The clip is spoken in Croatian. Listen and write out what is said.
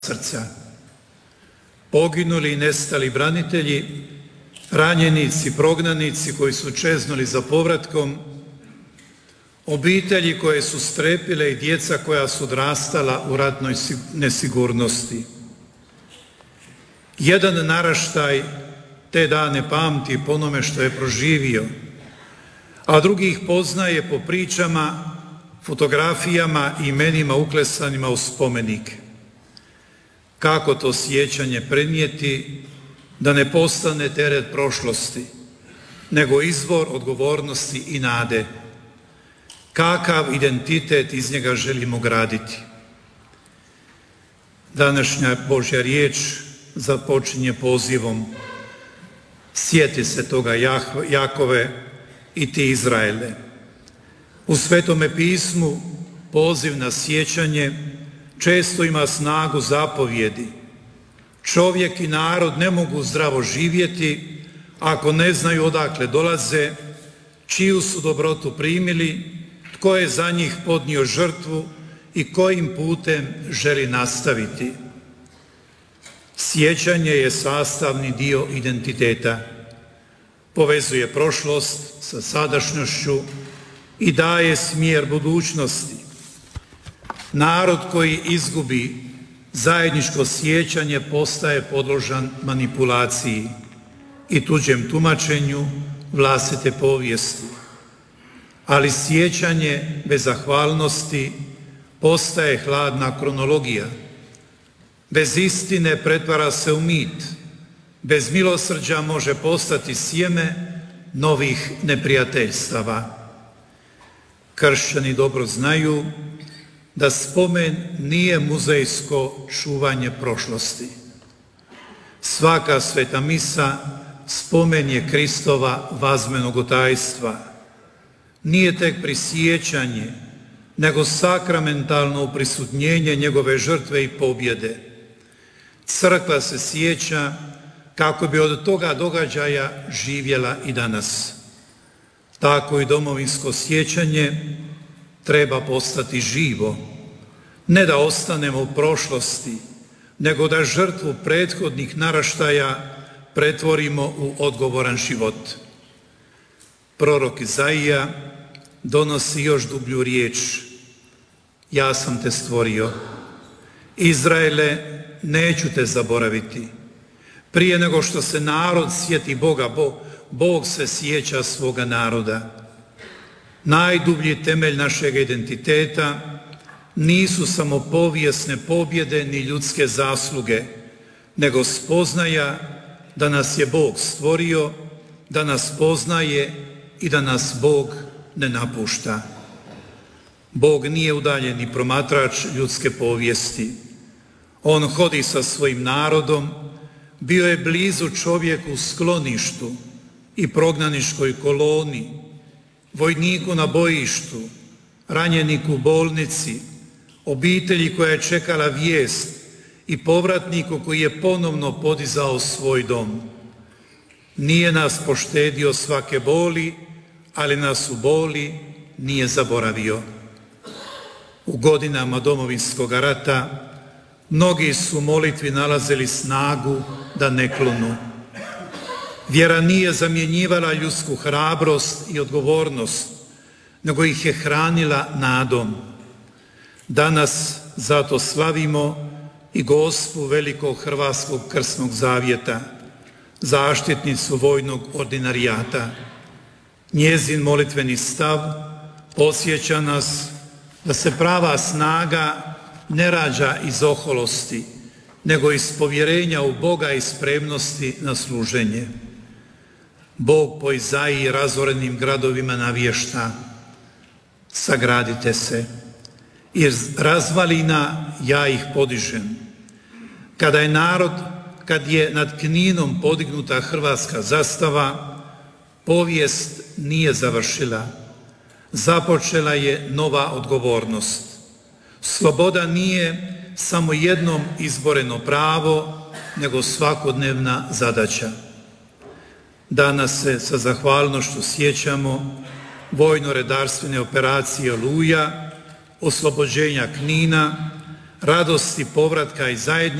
srca. Poginuli i nestali branitelji, ranjenici, prognanici koji su čeznuli za povratkom, obitelji koje su strepile i djeca koja su odrastala u ratnoj nesigurnosti. Jedan naraštaj te dane pamti po onome što je proživio, a drugi ih poznaje po pričama, fotografijama i imenima uklesanima u spomenike. Kako to sjećanje prenijeti da ne postane teret prošlosti, nego izvor odgovornosti i nade? Kakav identitet iz njega želimo graditi? Današnja Božja riječ započinje pozivom: sjeti se toga Jakove i ti Izraele. U Svetome pismu poziv na sjećanje često ima snagu zapovjedi. Čovjek i narod ne mogu zdravo živjeti ako ne znaju odakle dolaze, čiju su dobrotu primili, tko je za njih podnio žrtvu i kojim putem želi nastaviti. Sjećanje je sastavni dio identiteta. Povezuje prošlost sa sadašnjošću i daje smjer budućnosti. Narod koji izgubi zajedničko sjećanje postaje podložan manipulaciji i tuđem tumačenju vlastite povijesti. Ali sjećanje bez zahvalnosti postaje hladna kronologija. Bez istine pretvara se u mit. Bez milosrđa može postati sjeme novih neprijateljstava. Kršćani dobro znaju da spomen nije muzejsko čuvanje prošlosti. Svaka sveta misa spomen je Kristova vazmenogotajstva. Nije tek prisjećanje, nego sakramentalno uprisutnjenje njegove žrtve i pobjede. Crkva se sjeća kako bi od toga događaja živjela i danas. Tako i domovinsko sjećanje treba postati živo, ne da ostanemo u prošlosti, nego da žrtvu prethodnih naraštaja pretvorimo u odgovoran život. Prorok Izaija donosi još dublju riječ: ja sam te stvorio. Izraele, neću te zaboraviti. Prije nego što se narod sjeti Boga, Bog se sjeća svoga naroda. Najdublji temelj našeg identiteta nisu samo povijesne pobjede ni ljudske zasluge, nego spoznaja da nas je Bog stvorio, da nas poznaje i da nas Bog ne napušta. Bog nije udaljeni promatrač ljudske povijesti. On hodi sa svojim narodom, bio je blizu čovjeku u skloništu i prognaničkoj koloni, vojniku na bojištu, ranjeniku u bolnici, obitelji koja je čekala vijest i povratniku koji je ponovno podizao svoj dom. Nije nas poštedio svake boli, ali nas u boli nije zaboravio. U godinama Domovinskog rata mnogi su u molitvi nalazili snagu da ne klonu. Vjera nije zamjenjivala ljudsku hrabrost i odgovornost, nego ih je hranila nadom. Danas zato slavimo i Gospu velikog Hrvatskog krsnog zavjeta, zaštitnicu vojnog ordinarijata. Njezin molitveni stav podsjeća nas da se prava snaga ne rađa iz oholosti, nego iz povjerenja u Boga i spremnosti na služenje. Bog po Izaiji razorenim gradovima navješta: sagradite se, iz razvalina ja ih podižem. Kad je nad Kninom podignuta hrvatska zastava, povijest nije završila. Započela je nova odgovornost. Sloboda nije samo jednom izboreno pravo, nego svakodnevna zadaća. Danas se sa zahvalnošću sjećamo vojno-redarstvene operacije Oluja, oslobođenja Knina, radosti povratka i zajednice